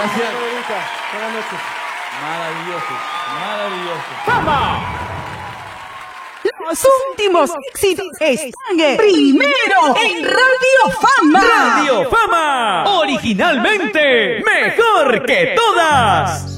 Gracias. Buenas noches. Maravilloso, maravilloso. ¡Fama! Los últimos éxitos están primero en Radio Fama. Radio Fama, originalmente mejor que todas.